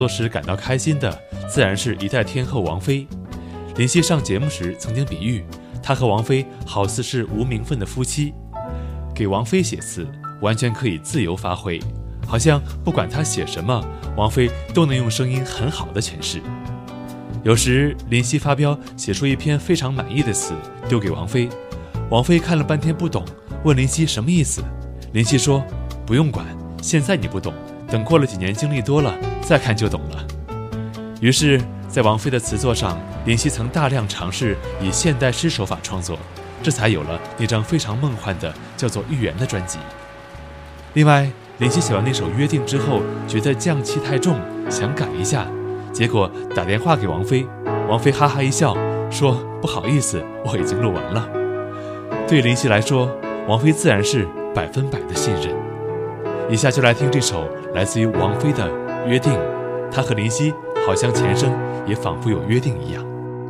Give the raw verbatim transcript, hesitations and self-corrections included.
作时感到开心的，自然是一代天后王菲。林夕上节目时曾经比喻，她和王菲好似是无名分的夫妻，给王菲写词完全可以自由发挥，好像不管她写什么，王菲都能用声音很好的诠释。有时林夕发飙写出一篇非常满意的词丢给王菲，王菲看了半天不懂，问林夕什么意思。林夕说不用管，现在你不懂，等过了几年经历多了再看就懂了。于是在王菲的词作上，林夕曾大量尝试以现代诗手法创作，这才有了那张非常梦幻的叫做《预言》的专辑。另外林夕写完那首《约定》之后，觉得匠气太重，想改一下，结果打电话给王菲，王菲哈哈一笑说不好意思，我已经录完了。对林夕来说，王菲自然是百分百的信任。以下就来听这首来自于王菲的《约定》，她和林夕好像前生也仿佛有约定一样。